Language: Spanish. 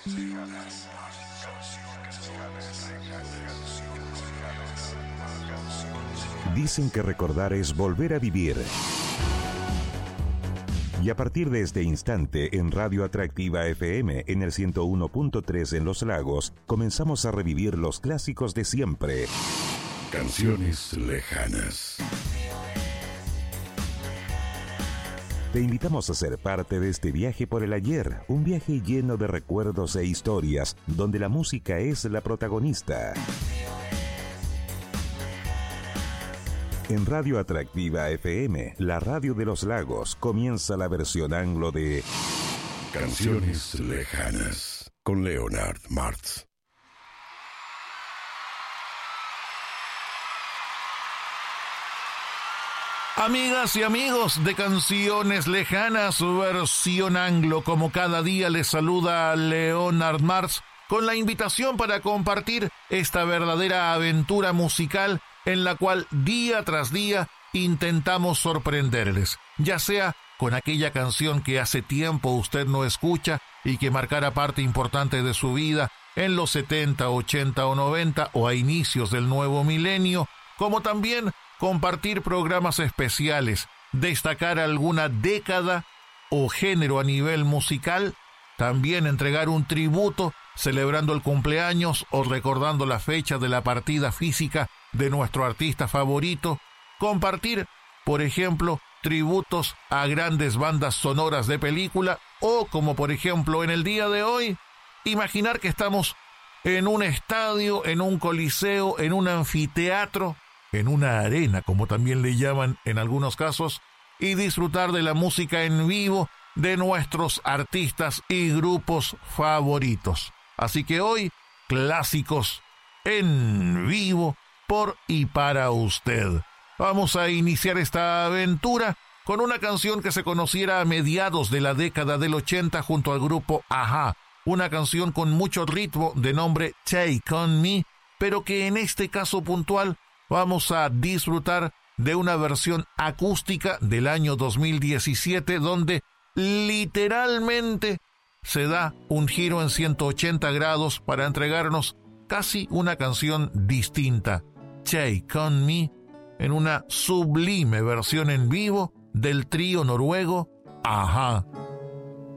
Dicen que recordar es volver a vivir. Y a partir de este instante, en Radio Atractiva FM, en el 101.3 en Los Lagos, comenzamos a revivir los clásicos de siempre. Canciones lejanas. Te invitamos a ser parte de este viaje por el ayer, un viaje lleno de recuerdos e historias, donde la música es la protagonista. En Radio Atractiva FM, la radio de Los Lagos, comienza la versión anglo de Canciones lejanas, con Leonard Martz. Amigas y amigos de Canciones Lejanas, versión anglo, como cada día les saluda Leonard Martz, con la invitación para compartir esta verdadera aventura musical en la cual día tras día intentamos sorprenderles, ya sea con aquella canción que hace tiempo usted no escucha y que marcará parte importante de su vida en los 70, 80 o 90 o a inicios del nuevo milenio, como también compartir programas especiales, destacar alguna década o género a nivel musical, también entregar un tributo celebrando el cumpleaños o recordando la fecha de la partida física de nuestro artista favorito, compartir, por ejemplo, tributos a grandes bandas sonoras de película o, como por ejemplo en el día de hoy, imaginar que estamos en un estadio, en un coliseo, en un anfiteatro, en una arena, como también le llaman en algunos casos, y disfrutar de la música en vivo de nuestros artistas y grupos favoritos. Así que hoy, clásicos en vivo por y para usted. Vamos a iniciar esta aventura con una canción que se conociera a mediados de la década del 80 junto al grupo a-ha, una canción con mucho ritmo de nombre Take On Me, pero que en este caso puntual vamos a disfrutar de una versión acústica del año 2017 donde literalmente se da un giro en 180 grados para entregarnos casi una canción distinta, Take On Me, en una sublime versión en vivo del trío noruego a-ha.